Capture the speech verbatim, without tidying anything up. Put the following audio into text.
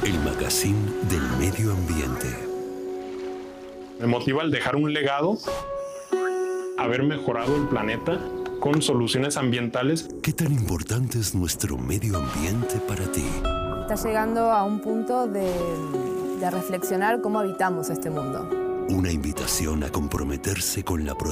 El magazine del medio ambiente. Me motiva el dejar un legado, haber mejorado el planeta con soluciones ambientales. ¿Qué tan importante es nuestro medio ambiente para ti? Está llegando a un punto de, de reflexionar cómo habitamos este mundo. Una invitación a comprometerse con la protección